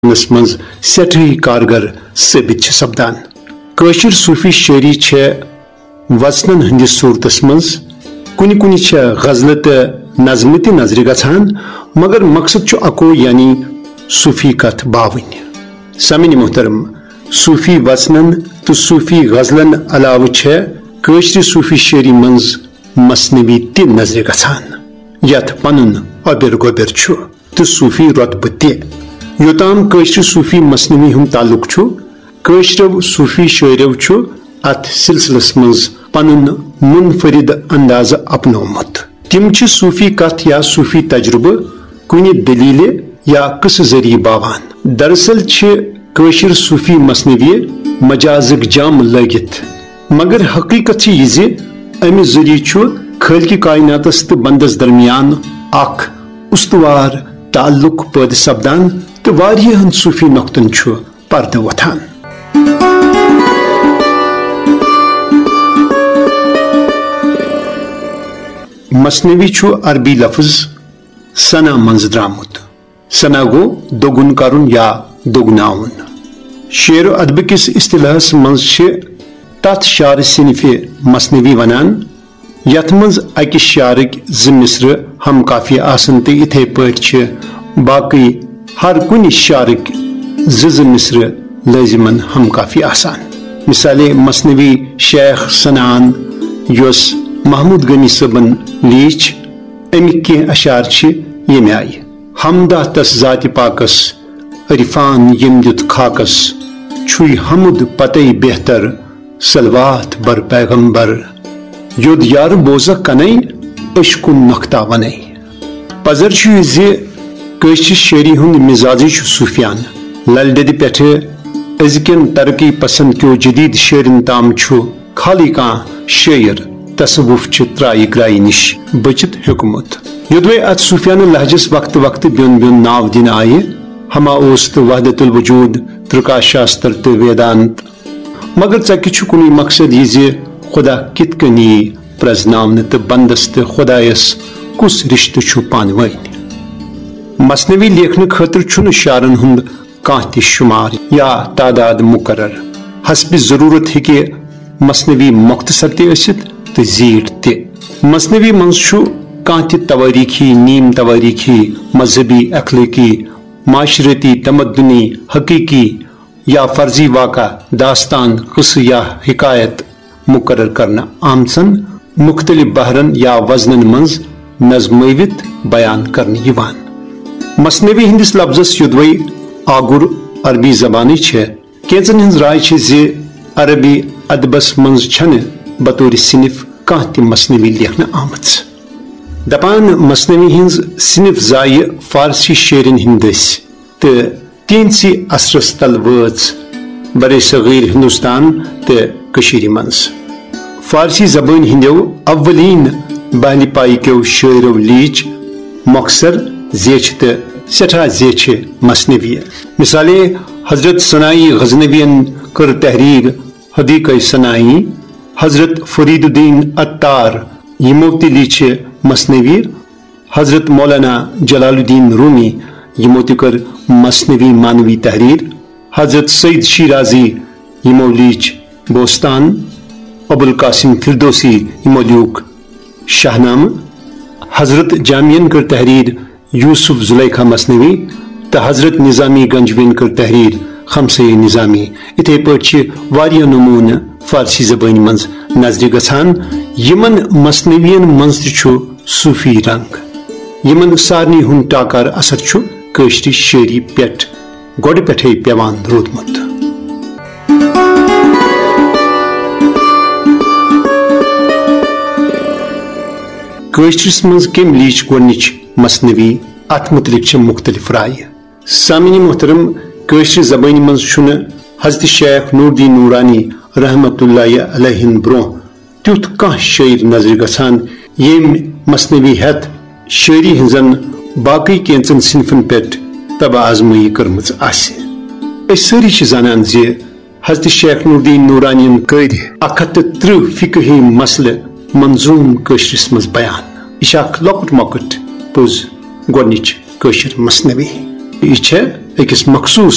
مز سٹھی کارگر ثابت سپدان کاشر صوفی شاعری وزنن ہندس صورتس مز کن کن غزل تو نظم تہ نظر گھان مگر مقصد اکو یعنی صوفی کت باون سامعین محترم صوفی وزنن تو صوفی غزلن علاوہ کاشر صوفی شاعری مز مصنوی تہ نظر گھان یت پن ابر گوبر تو صوفی رتبہ تہ یوتام کاشر صوفی مصنوی ہند تعلق کاشرو صوفی شاعرو ات سلسلس مز پن منفرد انداز اپنومت تم صوفی کت یا صوفی تجربہ کن دلیل یا قصہ ذریعہ باوان دراصل کاشر صوفی مصنوی مجازک جام لگت مگر حقیقت یہ امہ ذریعہ خالق کائناتس تو بندس درمیان اخ استوار تعلق پید سپدان تو واریہن صوفی نقطن پردہ وتھان مصنوی عربی لفظ ثنا منز درامت ثنا گو دوگن کرن یا دوگناون شعر و ادب کس اصطلاحس مز تت شعر صنف مصنوی ونان یت مز اکس شعرک زٕ مصر ہم کافی آسن تو اتھے پاٹ باقی ہر کن شعرک زٕ مصر لازمن ہم کافی آسان مثال مصنوی شیخ سنان یس محمود غنی صبن لیچ امک کی اشعار یم آئی حمدہ تس ذات پاکس عرفان یم دت خاکس چھوئی حمد پتہ بہتر صلوات بر پیغمبر یود یار بوزہ کنئی عشقن نختہ ونئی پزر کاشر شاعری ہند مزاج صوفیان لل دد پہ ازکن ترقی پسند کیو جدید شعرن تام خالی کان شاعر تصوف ترائی گرائی نش بچت حکمت یودوے ات صوفیانہ لہجس وقت وقت بیون بیون ناو دن آئے ہما اوست وحدت الوجود ترکاش شاستر تو ویدانت مگر ٹھیک کن مقصد یہ خدا کت کنی پرزناون تو بندس تو خدایس کس رشتہ پان ون مصنوی لیکھن خاطر شعرن ہند کان تہ شمار یا تعداد مقرر حسب ضرورت ہیکہ مصنوی مختصر تہ ٲسِتھ تو زیٖٹھ تہ مصنوی مز کان تہ تواریخی نیم تواریخی مذہبی اخلاقی معاشرتی تمدنی حقیقی یا فرضی واقع داستان قصہ یا حکایت مقرر کرنا آمژن مختلف بحرن یا وزنن مز نظموت بیان کرنے یوان مصنوی ہندس لفظس یدوے آگر عربی زبان کینچن ہز رائے زِ عربی ادبس مز بطور صنف کان تہ مصنوی لیکھنہ آمژ دپان مصنوی ہز صنف زائہ فارسی شعرن ہند تو تینسی اثرس تل وٲژ برِ صغیر ہندوستان تو کشیر مز فارسی زبان ہندو اولین بہلِ پائی کیو شاعرو لیچ مختصر زیچھ تو سٹھا زیچھ مصنوی مثال حضرت ثنائی غزنوین کر تحریر حدیقہ ثنائی حضرت فرید الدین عطار یمو تہ لیچھ مصنوی حضرت مولانا جلال الدین رومی یمو تہ کر مصنوی معنوی تحریر حضرت سید شیرازی یمو لیچ بوستان ابوالقاسم فردوسی یمو لیوک شاہنامہ حضرت جامعین کر تحریر یوسف زلیخا مصنوی تو حضرت نظامی گنجوین کر تحریر خمسہ نظامی اتھے پاٹ واریاہ نمونہ فارسی زبان مز نظر گھان یمن مصنوین مز تہ صوفی رنگ یمن سارنی ہند ٹاکار اثر کاشر شاعری پہ گوڑ پہ پیوان رودمت کاشرس مز کم لیچ گونچ مصنوی ات متعلق مختلف رائے سامعین محترم کاشر زبان مز حضرت شیخ نور الدین نورانی رحمت اللہ علیہ برو تیت کان شاعر نظر گھان یم مصنوی ہتھ شاعری ہزن باقی کینچن صنفن پہ تبہ آزمائی کرمز ساری زانان زِ حضرت شیخ نور الدین نورانی کر 130 فقہی مسئلہ منظوم کاشرس مز بیان یہ لکٹ مکٹ پوز گونچ کاشر مصنوی یہ اکس مخصوص